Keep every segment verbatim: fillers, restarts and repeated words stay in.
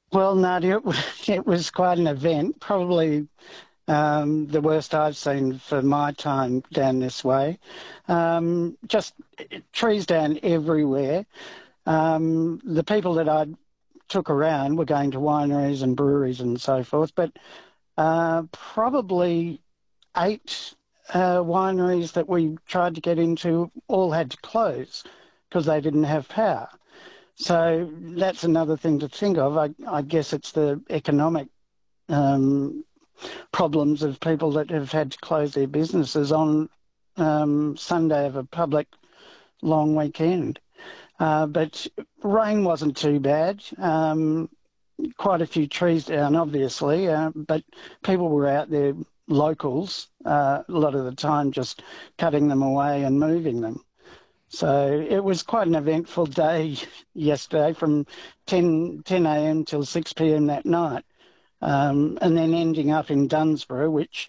Well, Nadia, it, wa- it was quite an event, probably um, the worst I've seen for my time down this way. Um, just eh, trees down everywhere. Um, the people that I took around were going to wineries and breweries and so forth, but uh, probably eight uh, wineries that we tried to get into all had to close because they didn't have power. So that's another thing to think of. I, I guess it's the economic um, problems of people that have had to close their businesses on um, Sunday of a public long weekend. Uh, but rain wasn't too bad. Um, quite a few trees down, obviously, uh, but people were out there, locals, uh, a lot of the time just cutting them away and moving them. So it was quite an eventful day yesterday from ten, ten a m till six p m that night, um, and then ending up in Dunsborough, which,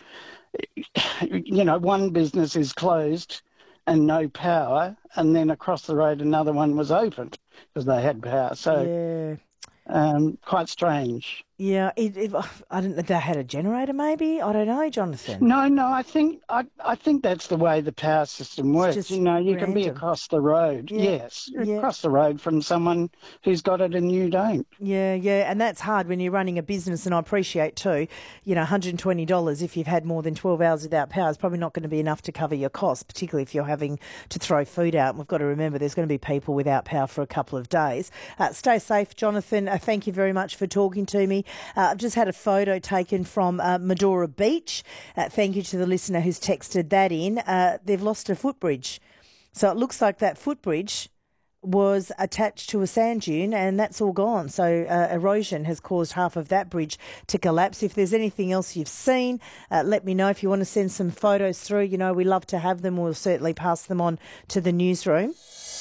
you know, one business is closed and no power, and then across the road another one was opened because they had power. So Yeah. um, quite strange. Yeah, it, it, I don't know. They had a generator, maybe. I don't know, Jonathan. No, no, I think I, I think that's the way the power system It's works. You just know, you can be random. across the road, Yeah, yes, yeah. across the road from someone who's got it and you don't. Yeah, yeah, and that's hard when you're running a business, and I appreciate too, you know, one hundred twenty dollars if you've had more than twelve hours without power is probably not going to be enough to cover your costs, particularly if you're having to throw food out. And we've got to remember there's going to be people without power for a couple of days. Uh, stay safe, Jonathan. Uh, thank you very much for talking to me. Uh, I've just had a photo taken from uh, Medora Beach. Uh, thank you to the listener who's texted that in. Uh, they've lost a footbridge. So it looks like that footbridge was attached to a sand dune and that's all gone. So uh, erosion has caused half of that bridge to collapse. If there's anything else you've seen, uh, let me know. If you want to send some photos through, you know, we love to have them. We'll certainly pass them on to the newsroom.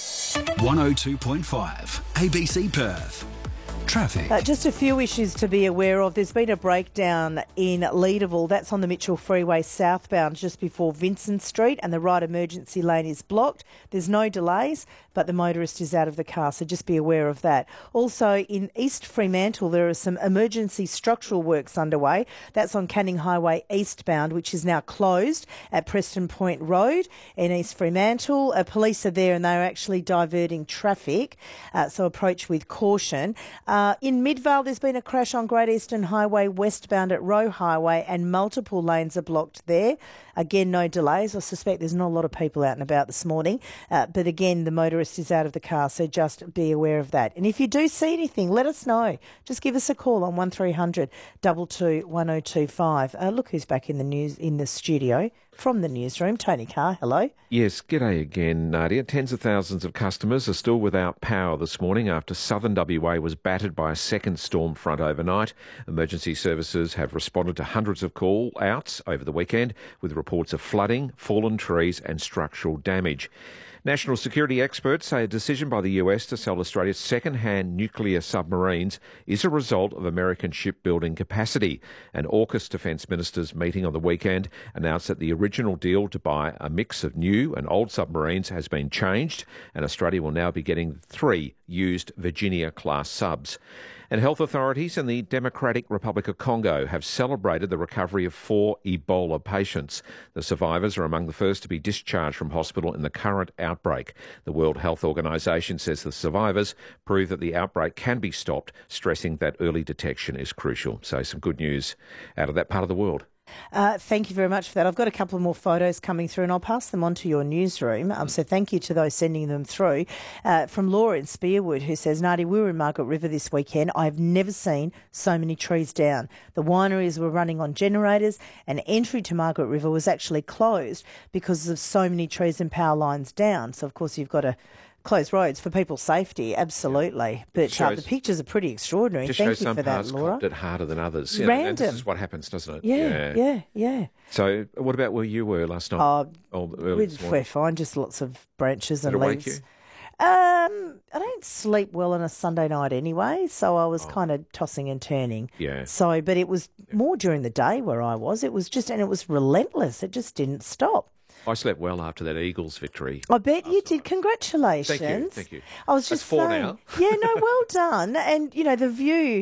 one oh two point five A B C Perth. Traffic. Uh, just a few issues to be aware of. There's been a breakdown in Leederville. That's on the Mitchell Freeway southbound just before Vincent Street, and the right emergency lane is blocked. There's no delays, but the motorist is out of the car, so just be aware of that. Also, in East Fremantle, there are some emergency structural works underway. That's on Canning Highway eastbound, which is now closed at Preston Point Road in East Fremantle. Uh, police are there and they're actually diverting traffic, uh, so approach with caution. Uh, in Midvale, there's been a crash on Great Eastern Highway westbound at Roe Highway and multiple lanes are blocked there. Again, no delays. I suspect there's not a lot of people out and about this morning, uh, but again, the motorist is out of the car, so just be aware of that. And if you do see anything, let us know. Just give us a call on one three hundred two two one oh two five. Uh, look who's back in the news in the studio from the newsroom. Tony Carr, hello. Yes, g'day again, Nadia. Tens of thousands of customers are still without power this morning after southern W A was battered by a second storm front overnight. Emergency services have responded to hundreds of call-outs over the weekend with reports of flooding, fallen trees and structural damage. National security experts say a decision by the U S to sell Australia's second-hand nuclear submarines is a result of American shipbuilding capacity. An AUKUS defence ministers meeting on the weekend announced that the original deal to buy a mix of new and old submarines has been changed, and Australia will now be getting three used Virginia-class subs. And health authorities in the Democratic Republic of Congo have celebrated the recovery of four Ebola patients. The survivors are among the first to be discharged from hospital in the current outbreak. The World Health Organization says the survivors prove that the outbreak can be stopped, stressing that early detection is crucial. So some good news out of that part of the world. Uh, thank you very much for that. I've got a couple of more photos coming through and I'll pass them on to your newsroom. Um, so thank you to those sending them through. Uh, from Laura in Spearwood, who says, Nadia, we were in Margaret River this weekend. I've never seen so many trees down. The wineries were running on generators and entry to Margaret River was actually closed because of so many trees and power lines down. So, of course, you've got to close roads for people's safety, absolutely. But shows, uh, the pictures are pretty extraordinary. Just Thank shows you some for that, parts Laura. copped it harder than others. You know, Random. and this is what happens, doesn't it? Yeah, yeah, yeah. So what about where you were last night? Uh, oh, early we're, this morning? we're fine, just lots of branches and Did it wake leaves. you? Um, I don't sleep well on a Sunday night anyway, so I was Oh. kind of tossing and turning. Yeah. So, but it was more during the day where I was. It was just, and it was relentless. It just didn't stop. I slept well after that Eagles victory. I bet you did. Congratulations. Thank you, thank you. I was That's just four saying. now. Yeah, no, well done. And, you know, the view